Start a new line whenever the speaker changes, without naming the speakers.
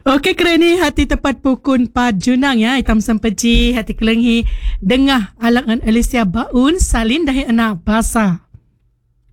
Okey, kerana hati tepat pukul 4 Junang ya. Hitam sempeci hati kelenghi. Dengah alangan Alicia Baun salin dahi anak basa.